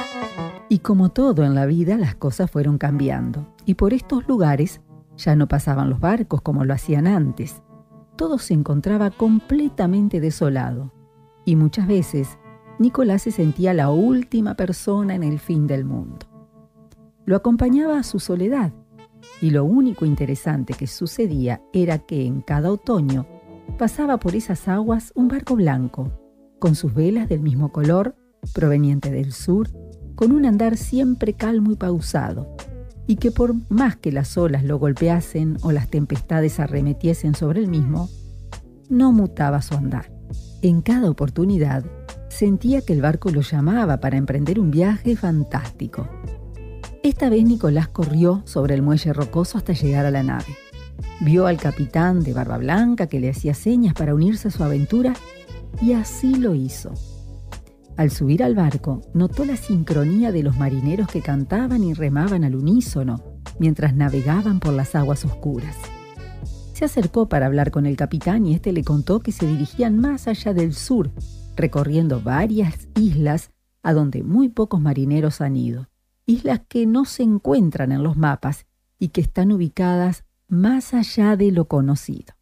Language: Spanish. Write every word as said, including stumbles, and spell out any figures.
Y como todo en la vida, las cosas fueron cambiando. Y por estos lugares ya no pasaban los barcos como lo hacían antes. Todo se encontraba completamente desolado. Y muchas veces, Nicolás se sentía la última persona en el fin del mundo. Lo acompañaba a su soledad. Y lo único interesante que sucedía era que en cada otoño pasaba por esas aguas un barco blanco, con sus velas del mismo color, proveniente del sur, con un andar siempre calmo y pausado, y que por más que las olas lo golpeasen o las tempestades arremetiesen sobre el mismo, no mutaba su andar. En cada oportunidad sentía que el barco lo llamaba para emprender un viaje fantástico. Esta vez Nicolás corrió sobre el muelle rocoso hasta llegar a la nave. Vio al capitán de barba blanca que le hacía señas para unirse a su aventura y así lo hizo. Al subir al barco, notó la sincronía de los marineros que cantaban y remaban al unísono mientras navegaban por las aguas oscuras. Se acercó para hablar con el capitán y éste le contó que se dirigían más allá del sur, recorriendo varias islas a donde muy pocos marineros han ido. Islas que no se encuentran en los mapas y que están ubicadas más allá de lo conocido.